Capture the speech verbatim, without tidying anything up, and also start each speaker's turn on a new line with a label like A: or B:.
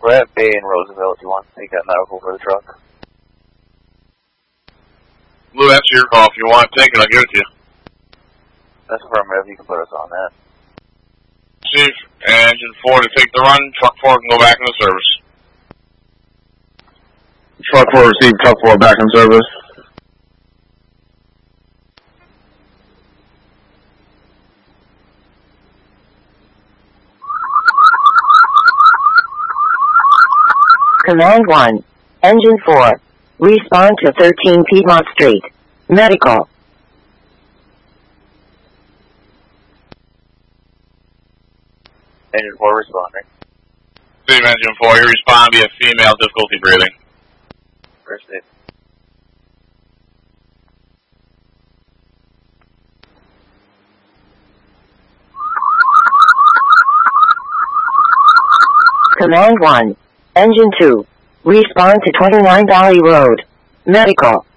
A: We're at Bay and Roosevelt. Do you want to take that medical for the truck?
B: Lou, that's your call. If you want to take it, I'll give it to you.
A: That's affirmative. You can put us on that.
B: Chief, engine four to take the run. Truck four can go back into service.
C: Truck four received. Truck four back in service.
D: Command one. Engine four. Respond to thirteen Piedmont Street. Medical.
A: Engine four responding.
B: Chief, engine four, you respond via female, difficulty breathing.
A: First aid.
D: Command one. Engine two. Respond to twenty-nine Valley Road. Medical.